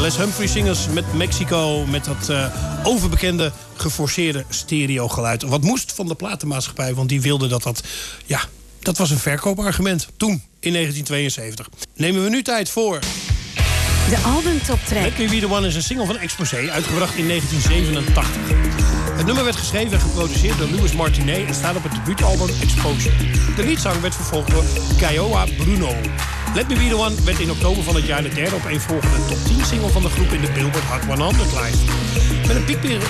Les Humphrey Singers met Mexico, met dat overbekende geforceerde stereogeluid. Wat moest van de platenmaatschappij, want die wilde dat was een verkoopargument. Toen, in 1972. Nemen we nu tijd voor... De albumtoptrack. Let Me Be The One is een single van Exposé, uitgebracht in 1987. Het nummer werd geschreven en geproduceerd door Louis Martinet en staat op het debuutalbum Exposure. De liedzang werd vervolgd door Kiowa Bruno. Let Me Be The One werd in oktober van het jaar de derde opeenvolgende top 10 single van de groep in de Billboard Hot 100 lijst. Met een piekperiode